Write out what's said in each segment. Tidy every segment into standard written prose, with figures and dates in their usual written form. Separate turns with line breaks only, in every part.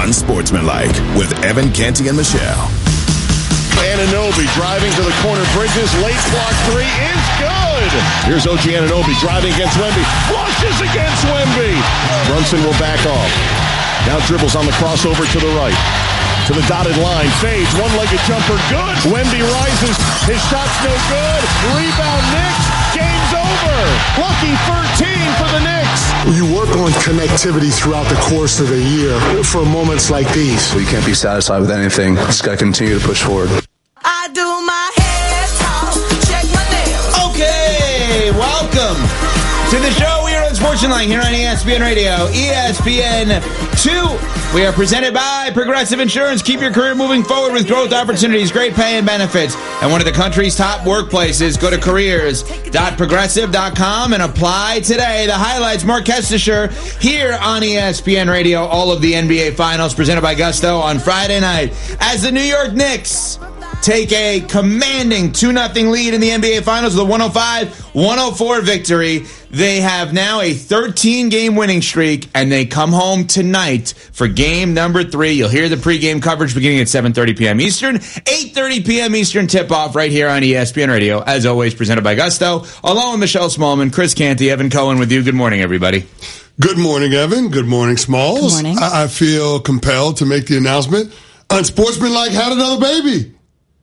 Unsportsmanlike with Evan Canty and Michelle.
Anunoby driving to the corner, Bridges, late block three is good. Here's OG Anunoby driving against Wemby, flushes against Wemby. Brunson will back off. Now dribbles on the crossover to the right. To the dotted line, fades, one-legged jumper, good. Wemby rises, his shot's no good. Rebound Knicks, game's over. Lucky 13 for the Knicks.
You work on connectivity throughout the course of the year for moments like these.
You can't be satisfied with anything. Just got to continue to push forward.
I do my hair talk, check my nails.
Okay, welcome to the show. We are Unsportsmanlike here on ESPN Radio, ESPN 2. We are presented by Progressive Insurance. Keep your career moving forward with growth opportunities, great pay and benefits, and one of the country's top workplaces. Go to careers.progressive.com and apply today. The highlights, Mark Kestisher here on ESPN Radio. All of the NBA Finals presented by Gusto on Friday night as the New York Knicks take a commanding 2-0 lead in the NBA Finals with a 105-104 victory. They have now a 13-game winning streak, and they come home tonight for game number 3. You'll hear the pregame coverage beginning at 7:30 p.m. Eastern, 8:30 p.m. Eastern tip-off right here on ESPN Radio, as always, presented by Gusto. Along with Michelle Smallman, Chris Canty, Evan Cohen with you. Good morning, everybody.
Good morning, Evan. Good morning, Smalls.
Good morning.
I feel compelled to make the announcement. Unsportsmanlike had another baby.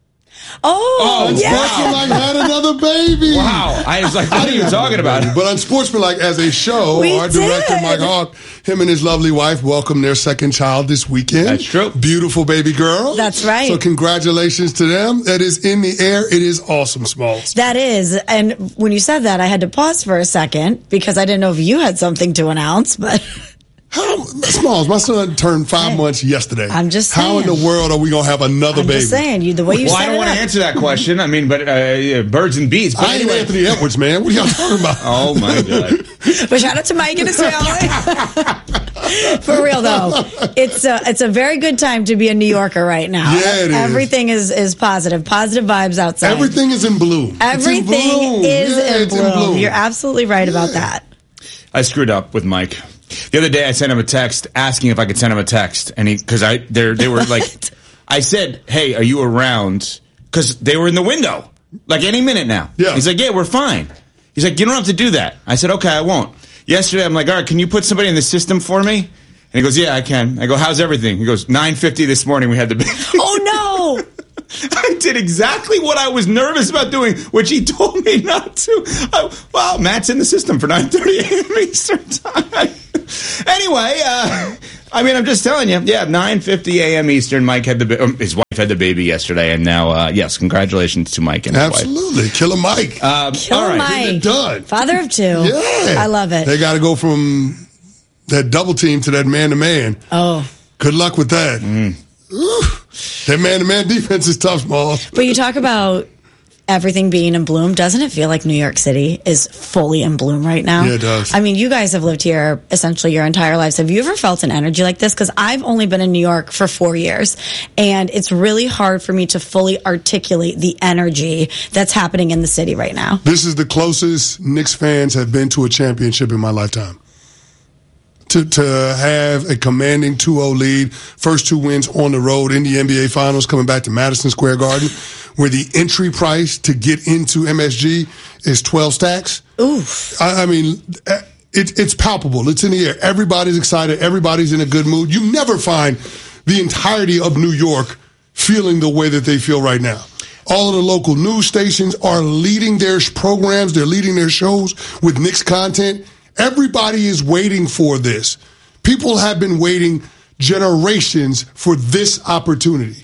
Unsportsmanlike had another baby.
Wow. I was like, what are you talking about?
But Unsportsmanlike as a show, our director, Mike Hawk, him and his lovely wife welcomed their second child this weekend.
That's true.
Beautiful baby girl.
That's right.
So congratulations to them. That is in the air. It is awesome, Smalls.
That is. And when you said that, I had to pause for a second because I didn't know if you had something to announce, but...
Smalls, my son turned 5 months yesterday.
I'm just saying.
How in the world are we going to have another baby?
I'm just saying. The way you
well,
set
I don't want to answer that question. I mean, but birds and bees. But
I ain't Anthony Edwards, man. What are y'all talking about?
Oh, my God.
But shout out to Mike and his family. For real, though. It's a very good time to be a New Yorker right now.
Yeah, it is.
Everything is positive. Positive vibes outside.
Everything is in bloom.
Everything is in bloom. You're absolutely right about that.
I screwed up with Mike. The other day, I sent him a text asking if I could send him a text, and they were like, I said, "Hey, are you around?" Because they were in the window, like any minute now.
Yeah.
He's like, "Yeah, we're fine." He's like, "You don't have to do that." I said, "Okay, I won't." Yesterday, I'm like, "All right, can you put somebody in the system for me?" And he goes, "Yeah, I can." I go, "How's everything?" He goes, 9:50 this morning. We had the baby.
Oh no.
I did exactly what I was nervous about doing, which he told me not to. Well, Matt's in the system for 9:30 a.m. Eastern time. Anyway, I mean, I'm just telling you. Yeah, 9:50 a.m. Eastern. Mike had his wife had the baby yesterday, and now, yes, congratulations to Mike and his wife.
Absolutely, Killer Mike.
Killer Mike,
getting it done.
Father of 2.
Yeah,
I love it.
They got to go from that double team to that man-to-man.
Oh,
good luck with that. That man-to-man defense is tough, Smalls.
But you talk about everything being in bloom. Doesn't it feel like New York City is fully in bloom right now?
Yeah, it does.
I mean, you guys have lived here essentially your entire lives. Have you ever felt an energy like this? Because I've only been in New York for 4 years, and it's really hard for me to fully articulate the energy that's happening in the city right now.
This is the closest Knicks fans have been to a championship in my lifetime. To have a commanding 2-0 lead, first 2 wins on the road in the NBA Finals, coming back to Madison Square Garden, where the entry price to get into MSG is 12 stacks.
Oof.
I mean, it's palpable. It's in the air. Everybody's excited. Everybody's in a good mood. You never find the entirety of New York feeling the way that they feel right now. All of the local news stations are leading their programs. They're leading their shows with Knicks content. Everybody is waiting for this. People have been waiting generations for this opportunity.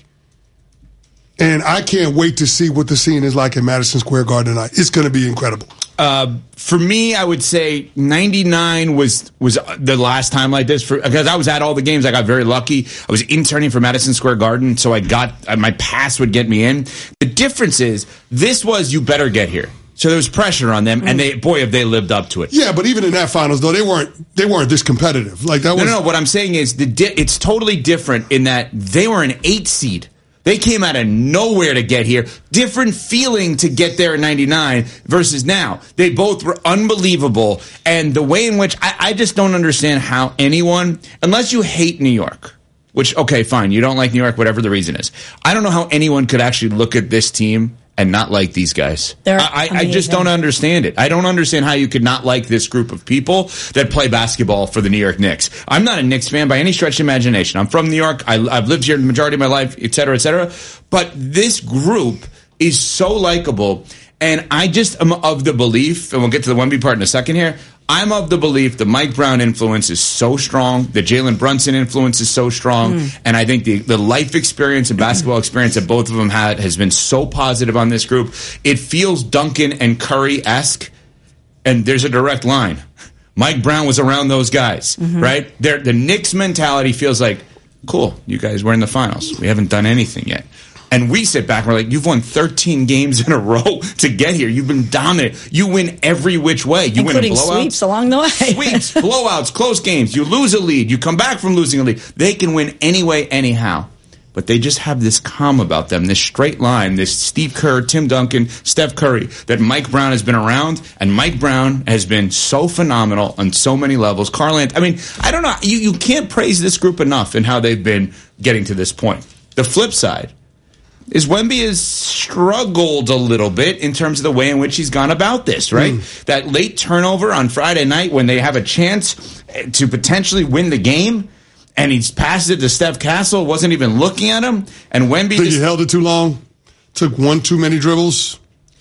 And I can't wait to see what the scene is like in Madison Square Garden tonight. It's going to be incredible.
For me, I would say 99 was the last time like this because I was at all the games. I got very lucky. I was interning for Madison Square Garden, so I got my pass would get me in. The difference is this was you better get here. So there was pressure on them, and have they lived up to it.
Yeah, but even in that finals, though, they weren't this competitive. Like that was
no. What I'm saying is it's totally different in that they were an 8 seed. They came out of nowhere to get here. Different feeling to get there in 99 versus now. They both were unbelievable. And the way in which I just don't understand how anyone, unless you hate New York, which, okay, fine, you don't like New York, whatever the reason is. I don't know how anyone could actually look at this team and not like these guys. I just don't understand it. I don't understand how you could not like this group of people that play basketball for the New York Knicks. I'm not a Knicks fan by any stretch of imagination. I'm from New York. I've lived here the majority of my life, et cetera, et cetera. But this group is so likable, and I just am of the belief, and we'll get to the Wemby part in a second here, I'm of the belief the Mike Brown influence is so strong, the Jalen Brunson influence is so strong, and I think the life experience and basketball experience that both of them had has been so positive on this group. It feels Duncan and Curry-esque, and there's a direct line. Mike Brown was around those guys, right? The Knicks mentality feels like, cool, you guys were in the finals. We haven't done anything yet. And we sit back and we're like, you've won 13 games in a row to get here. You've been dominant. You win every which way. You
including
win in blowouts.
Sweeps along the way.
Sweeps, blowouts, close games. You lose a lead. You come back from losing a lead. They can win anyway, anyhow. But they just have this calm about them, this straight line, this Steve Kerr, Tim Duncan, Steph Curry, that Mike Brown has been around. And Mike Brown has been so phenomenal on so many levels. I mean, I don't know. You can't praise this group enough in how they've been getting to this point. The flip side is Wemby has struggled a little bit in terms of the way in which he's gone about this, right? That late turnover on Friday night when they have a chance to potentially win the game, and he passes it to Steph Castle, wasn't even looking at him, and Wemby
Think he held it too long? Took one too many dribbles?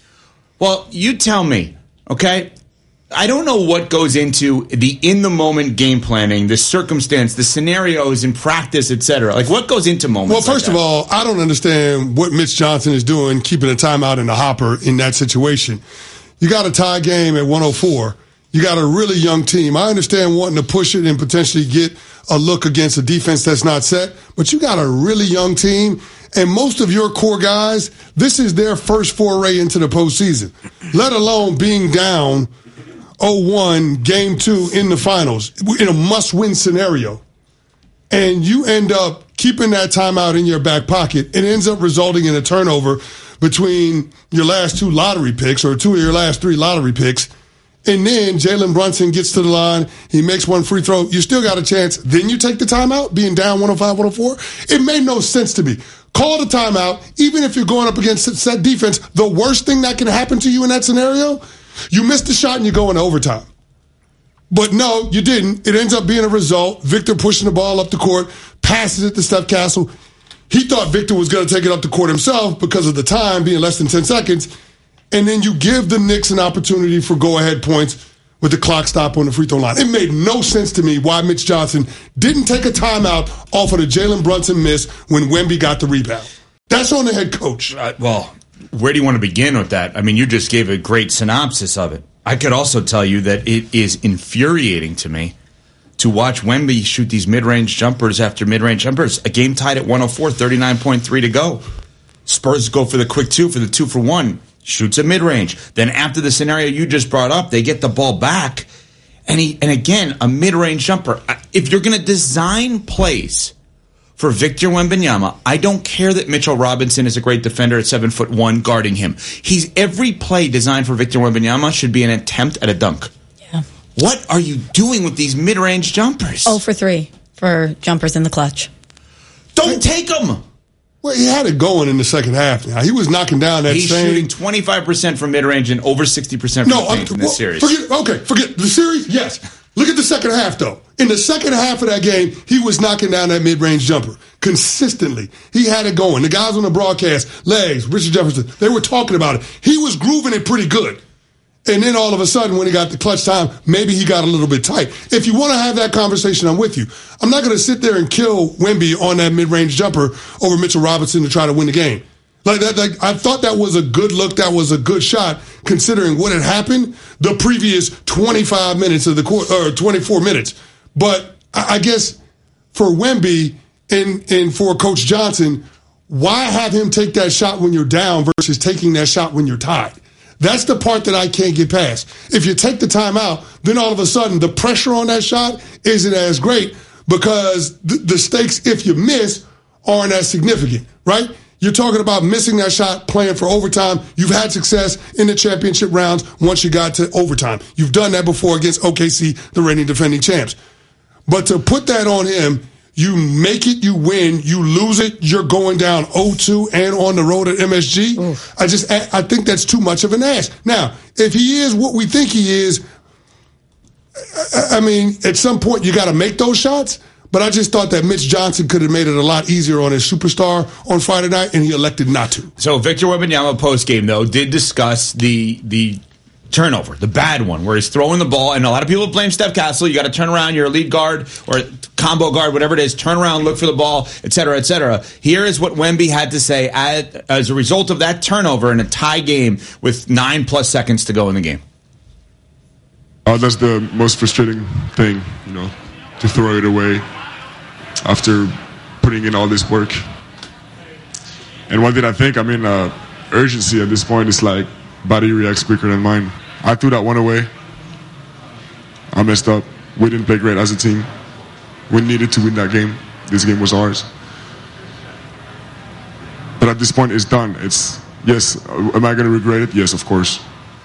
Well, you tell me, okay? I don't know what goes into the in-the-moment game planning, the circumstance, the scenarios in practice, etc. Like, what goes into moments
Well, first of all, I don't understand what Mitch Johnson is doing, keeping a timeout in the hopper in that situation. You got a tie game at 104. You got a really young team. I understand wanting to push it and potentially get a look against a defense that's not set, but you got a really young team, and most of your core guys, this is their first foray into the postseason, let alone being down 0-1 game 2 in the finals in a must-win scenario. And you end up keeping that timeout in your back pocket. It ends up resulting in a turnover between your last 2 lottery picks or 2 of your last 3 lottery picks. And then Jalen Brunson gets to the line. He makes one free throw. You still got a chance. Then you take the timeout, being down 105, 104. It made no sense to me. Call the timeout. Even if you're going up against set defense, the worst thing that can happen to you in that scenario, you missed the shot and you go into overtime. But no, you didn't. It ends up being a result. Victor pushing the ball up the court, passes it to Steph Castle. He thought Victor was going to take it up the court himself because of the time being less than 10 seconds. And then you give the Knicks an opportunity for go-ahead points with the clock stop on the free throw line. It made no sense to me why Mitch Johnson didn't take a timeout off of the Jalen Brunson miss when Wemby got the rebound. That's on the head coach.
Well, where do you want to begin with that? I mean, you just gave a great synopsis of it. I could also tell you that it is infuriating to me to watch Wemby shoot these mid-range jumpers after mid-range jumpers. A game tied at 104, 39.3 to go. Spurs go for the quick 2 for the 2-for-1. Shoots a mid-range. Then after the scenario you just brought up, they get the ball back. And again, a mid-range jumper. If you're going to design plays for Victor Wembanyama, I don't care that Mitchell Robinson is a great defender at 7'1" guarding him. Every play designed for Victor Wembanyama should be an attempt at a dunk.
Yeah.
What are you doing with these mid-range jumpers?
0 for 3 for jumpers in the clutch.
Don't take them.
Well, he had it going in the second half. Now, he was knocking down that
He's shooting 25% from mid-range and over 60% from the paint in this series.
Forget the series. Yes. Look at the second half, though. In the second half of that game, he was knocking down that mid-range jumper consistently. He had it going. The guys on the broadcast, Legs, Richard Jefferson, they were talking about it. He was grooving it pretty good. And then all of a sudden, when he got the clutch time, maybe he got a little bit tight. If you want to have that conversation, I'm with you. I'm not going to sit there and kill Wemby on that mid-range jumper over Mitchell Robinson to try to win the game. Like I thought that was a good look. That was a good shot, considering what had happened the previous 25 minutes of the court, or 24 minutes. But I guess for Wemby and for Coach Johnson, why have him take that shot when you're down versus taking that shot when you're tied? That's the part that I can't get past. If you take the timeout, then all of a sudden the pressure on that shot isn't as great because the stakes, if you miss, aren't as significant, right? You're talking about missing that shot, playing for overtime. You've had success in the championship rounds once you got to overtime. You've done that before against OKC, the reigning defending champs. But to put that on him, You make it, you win. You lose it, you're going down 0-2 and on the road at MSG. Oof. I think that's too much of an ask. Now, if he is what we think he is, I mean, at some point you got to make those shots. But I just thought that Mitch Johnson could have made it a lot easier on his superstar on Friday night, and he elected not to.
So Victor Wembanyama postgame, though, did discuss the turnover, the bad one, where he's throwing the ball, and a lot of people blame Steph Castle. You got to turn around, you're a lead guard or combo guard, whatever it is, turn around, look for the ball, et cetera, et cetera. Here is what Wemby had to say as a result of that turnover in a tie game with 9+ seconds to go in the game.
That's the most frustrating thing, to throw it away after putting in all this work. And what did I think? I mean, urgency at this point is like body reacts quicker than mine. I threw that one away. I messed up. We didn't play great as a team. We needed to win that game. This game was ours. But at this point, it's done. Yes, am I going to regret it? Yes, of course.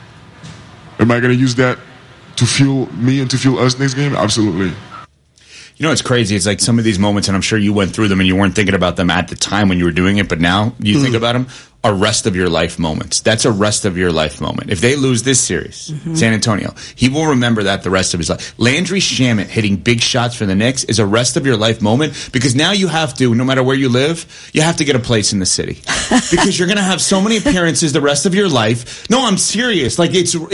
Am I going to use that to fuel me and to fuel us next game? Absolutely.
You know, it's crazy. It's like some of these moments, and I'm sure you went through them and you weren't thinking about them at the time when you were doing it, but now you think about them, are rest of your life moments. That's a rest of your life moment. If they lose this series, San Antonio, he will remember that the rest of his life. Landry Shamet hitting big shots for the Knicks is a rest of your life moment because now you have to, no matter where you live, you have to get a place in the city because you're going to have so many appearances the rest of your life. No, I'm serious. Like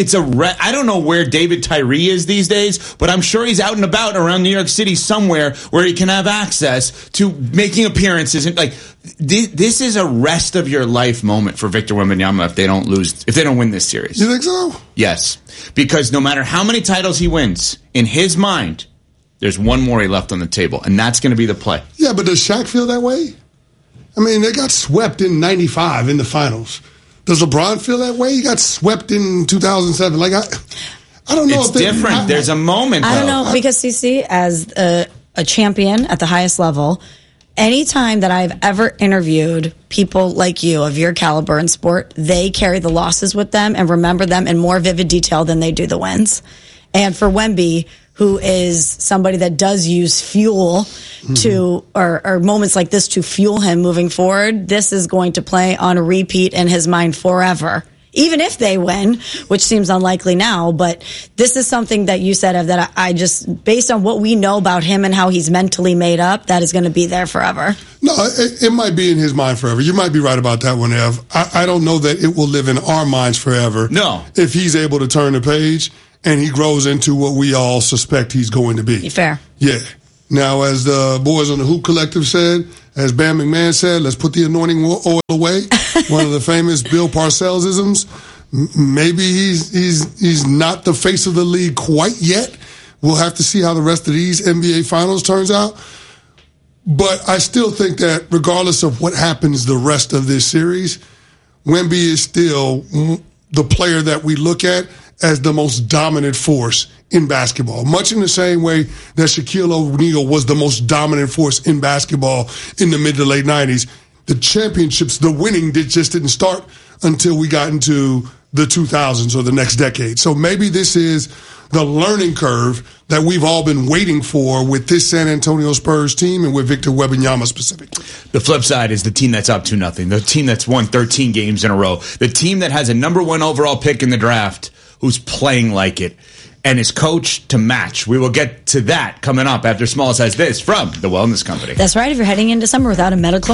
I don't know where David Tyree is these days, but I'm sure he's out and about around New York City somewhere where he can have access to making appearances. And like this is a rest of your life moment for Victor Wembanyama if they don't win this series.
You think so?
Yes. Because no matter how many titles he wins, in his mind, there's one more he left on the table, and that's going to be the play.
Yeah, but does Shaq feel that way? I mean, they got swept in 95 in the finals. Does LeBron feel that way? He got swept in 2007. Like, I don't know.
It's different. There's a moment, though.
I don't know, because CC, as a champion at the highest level, anytime that I've ever interviewed people like you of your caliber in sport, they carry the losses with them and remember them in more vivid detail than they do the wins. And for Wemby, who is somebody that does use fuel to, or moments like this to fuel him moving forward, this is going to play on a repeat in his mind forever. Even if they win, which seems unlikely now, but this is something that you said of that I just, based on what we know about him and how he's mentally made up, that is going to be there forever.
No, it might be in his mind forever. You might be right about that one, Ev. I don't know that it will live in our minds forever.
No.
If he's able to turn the page and he grows into what we all suspect he's going to be.
Fair.
Yeah. Now, as the boys on the Hoop Collective said, as Bam McMahon said, let's put the anointing oil away. One of the famous Bill Parcells-isms. Maybe he's not the face of the league quite yet. We'll have to see how the rest of these NBA Finals turns out. But I still think that regardless of what happens the rest of this series, Wemby is still the player that we look at as the most dominant force in basketball, much in the same way that Shaquille O'Neal was the most dominant force in basketball in the mid to late 90s. The championships, the winning just didn't start until we got into the 2000s or the next decade. So maybe this is the learning curve that we've all been waiting for with this San Antonio Spurs team and with Victor Wembanyama specifically.
The flip side is the team that's up 2-0, the team that's won 13 games in a row, the team that has a number 1 overall pick in the draft who's playing like it and is coached to match. We will get to that coming up after Small Size This from The Wellness Company.
That's right. If you're heading into summer without a medical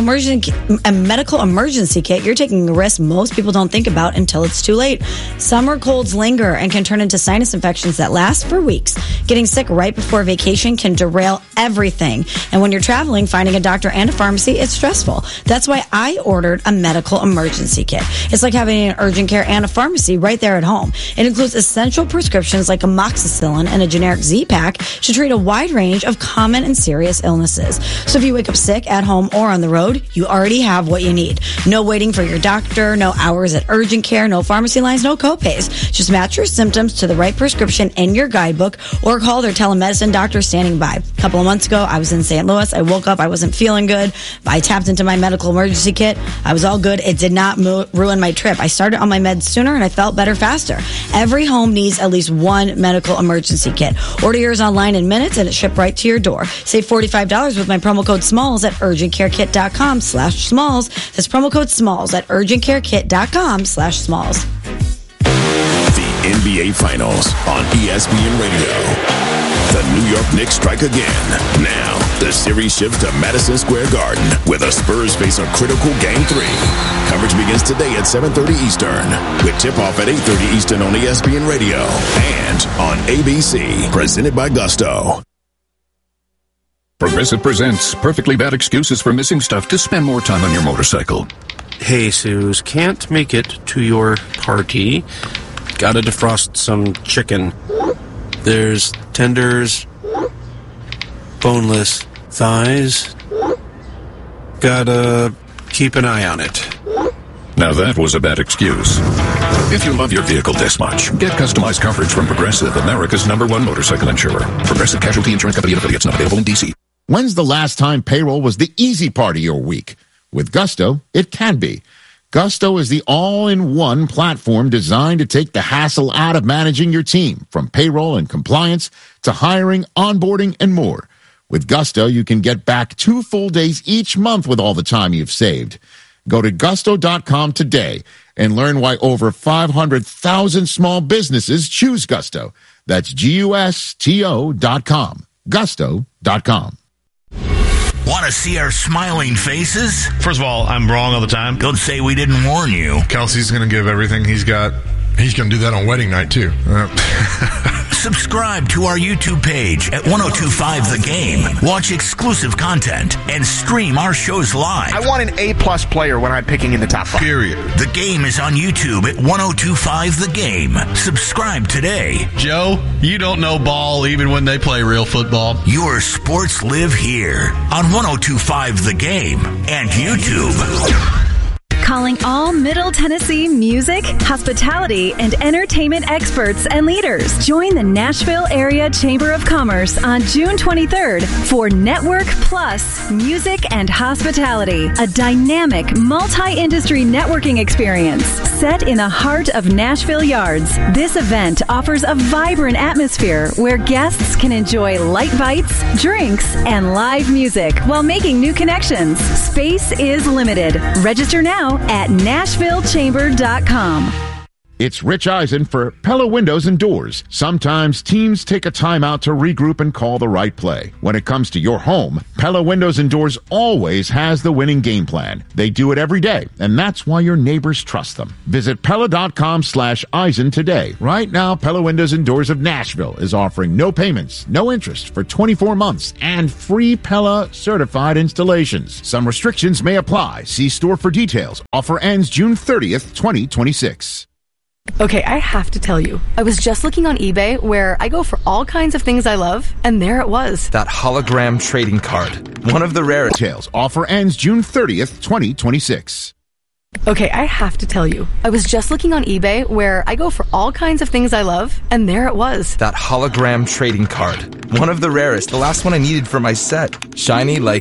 emergency kit, you're taking a risk most people don't think about until it's too late. Summer colds linger and can turn into sinus infections that last for weeks. Getting sick right before vacation can derail everything. And when you're traveling, finding a doctor and a pharmacy is stressful. That's why I ordered a medical emergency kit. It's like having an urgent care and a pharmacy right there at home. It includes essential prescriptions like amoxicillin and a generic Z-Pack to treat a wide range of common and serious illnesses. So if you wake up sick at home or on the road, you already have what you need. No waiting for your doctor, no hours at urgent care, no pharmacy lines, no copays. Just match your symptoms to the right prescription in your guidebook or call their telemedicine doctor standing by. A couple of months ago, I was in St. Louis. I woke up. I wasn't feeling good. I tapped into my medical emergency kit. I was all good. It did not ruin my trip. I started on my meds sooner and I felt better faster. Every home needs at least one medical medical emergency kit. Order yours online in minutes and it's shipped right to your door. Save $45 with my promo code SMALLS at urgentcarekit.com/smalls. That's promo code SMALLS at urgentcarekit.com/smalls.
The NBA Finals on ESPN Radio. The New York Knicks strike again. Now, the series shifts to Madison Square Garden, where the Spurs face a critical Game 3. Coverage begins today at 7:30 Eastern, with tip-off at 8:30 Eastern on ESPN Radio and on ABC, presented by Gusto.
Progressive presents Perfectly Bad Excuses for Missing Stuff to Spend More Time on Your Motorcycle.
Hey, Suze, can't make it to your party. Gotta defrost some chicken. There's tenders, boneless thighs. Gotta keep an eye on it.
Now that was a bad excuse. If you love your vehicle this much, get customized coverage from Progressive, America's #1 motorcycle insurer. Progressive Casualty Insurance Company and affiliates, not available in D.C.
When's the last time payroll was the easy part of your week? With Gusto, it can be. Gusto is the all-in-one platform designed to take the hassle out of managing your team, from payroll and compliance to hiring, onboarding, and more. With Gusto, you can get back 2 full days each month with all the time you've saved. Go to gusto.com today and learn why over 500,000 small businesses choose Gusto. That's GUSTO.com. Gusto.com.
Want to see our smiling faces?
First of all, I'm wrong all the time.
Don't say we didn't warn you.
Kelsey's going to give everything he's got. He's going to do that on wedding night, too.
Subscribe to our YouTube page at 1025 The Game. Watch exclusive content and stream our shows live.
I want an A-plus player when I'm picking in the top 5.
Period.
The Game is on YouTube at 1025 The Game. Subscribe today.
Joe, you don't know ball even when they play real football.
Your sports live here on 1025 The Game and YouTube.
Calling all Middle Tennessee music, hospitality, and entertainment experts and leaders. Join the Nashville Area Chamber of Commerce on June 23rd for Network Plus Music and Hospitality, a dynamic multi-industry networking experience set in the heart of Nashville Yards. This event offers a vibrant atmosphere where guests can enjoy light bites, drinks, and live music while making new connections. Space is limited. Register now at NashvilleChamber.com.
It's Rich Eisen for Pella Windows and Doors. Sometimes teams take a time out to regroup and call the right play. When it comes to your home, Pella Windows and Doors always has the winning game plan. They do it every day, and that's why your neighbors trust them. Visit Pella.com/Eisen today. Right now, Pella Windows and Doors of Nashville is offering no payments, no interest for 24 months, and free Pella certified installations. Some restrictions may apply. See store for details. Offer ends June 30th, 2026.
Okay, I have to tell you, I was just looking on eBay where I go for all kinds of things I love, and there it was.
That hologram trading card. One of the rarest.
Details. Offer ends June 30th, 2026.
Okay, I have to tell you, I was just looking on eBay where I go for all kinds of things I love, and there it was.
That hologram trading card. One of the rarest. The last one I needed for my set. Shiny like